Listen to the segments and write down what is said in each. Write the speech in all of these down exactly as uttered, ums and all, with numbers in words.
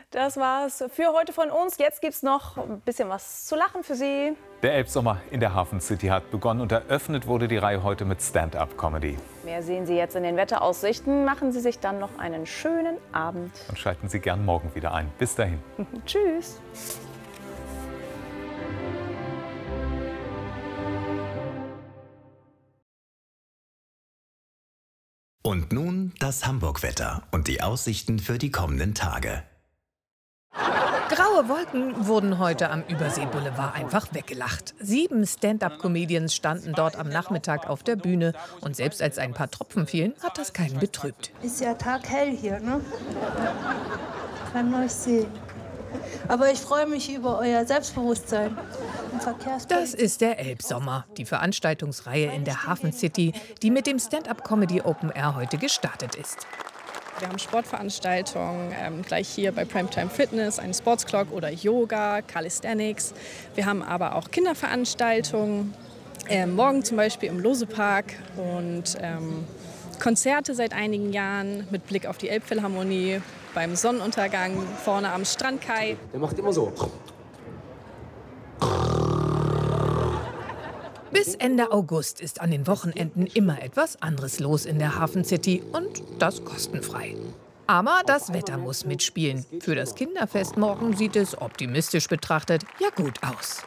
Das war's für heute von uns. Jetzt gibt's noch ein bisschen was zu lachen für Sie. Der Elbsommer in der Hafen City hat begonnen und eröffnet wurde die Reihe heute mit Stand-up-Comedy. Mehr sehen Sie jetzt in den Wetteraussichten. Machen Sie sich dann noch einen schönen Abend. Und schalten Sie gern morgen wieder ein. Bis dahin. Tschüss. Und nun das Hamburg-Wetter und die Aussichten für die kommenden Tage. Graue Wolken wurden heute am Überseeboulevard einfach weggelacht. Sieben Stand-up-Comedians standen dort am Nachmittag auf der Bühne. Und selbst als ein paar Tropfen fielen, hat das keinen betrübt. Ist ja taghell hier, ne? Kann euch sehen. Aber ich freue mich über euer Selbstbewusstsein im Verkehrsbild. Das ist der Elbsommer, die Veranstaltungsreihe in der Hafen City, die mit dem Stand-up-Comedy Open Air heute gestartet ist. Wir haben Sportveranstaltungen, ähm, gleich hier bei Primetime Fitness, einen Sports Clock oder Yoga, Calisthenics. Wir haben aber auch Kinderveranstaltungen, äh, morgen zum Beispiel im Lose-Park und ähm, Konzerte seit einigen Jahren mit Blick auf die Elbphilharmonie, beim Sonnenuntergang vorne am Strandkai. Der macht immer so. Bis Ende August ist an den Wochenenden immer etwas anderes los in der Hafen City und das kostenfrei. Aber das Wetter muss mitspielen. Für das Kinderfest morgen sieht es optimistisch betrachtet ja gut aus.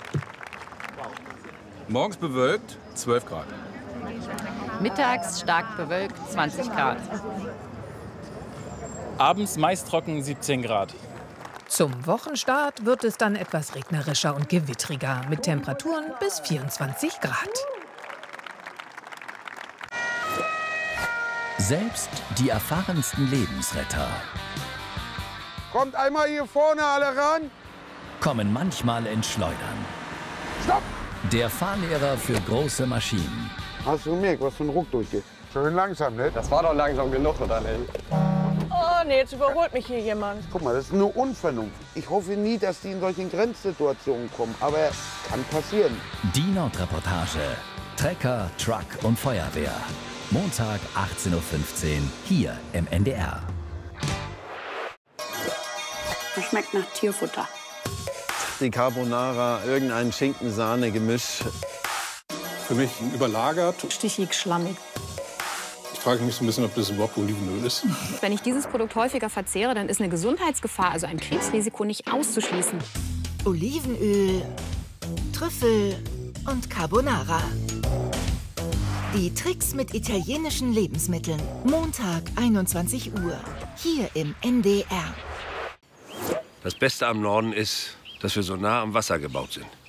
Morgens bewölkt, zwölf Grad. Mittags stark bewölkt, zwanzig Grad. Abends meist trocken, siebzehn Grad. Zum Wochenstart wird es dann etwas regnerischer und gewittriger mit Temperaturen bis vierundzwanzig Grad. Selbst die erfahrensten Lebensretter Kommt einmal hier vorne alle ran. kommen manchmal ins Schleudern. Stopp! Der Fahrlehrer für große Maschinen. Hast du gemerkt, was für ein Ruck durchgeht? Schön langsam, ne? Das war doch langsam genug, oder nicht? Oh nee, jetzt überholt mich hier jemand. Guck mal, das ist nur Unvernunft. Ich hoffe nie, dass die in solchen Grenzsituationen kommen, aber kann passieren. Die Nordreportage. Trecker, Truck und Feuerwehr. Montag achtzehn Uhr fünfzehn hier im N D R. Das schmeckt nach Tierfutter. Die Carbonara, irgendein Schinken-Sahne-Gemisch. Für mich überlagert. Stichig, schlammig. Ich frage mich so ein bisschen, ob das überhaupt Olivenöl ist. Wenn ich dieses Produkt häufiger verzehre, dann ist eine Gesundheitsgefahr, also ein Krebsrisiko, nicht auszuschließen. Olivenöl, Trüffel und Carbonara. Die Tricks mit italienischen Lebensmitteln. Montag, einundzwanzig Uhr. Hier im N D R. Das Beste am Norden ist, dass wir so nah am Wasser gebaut sind.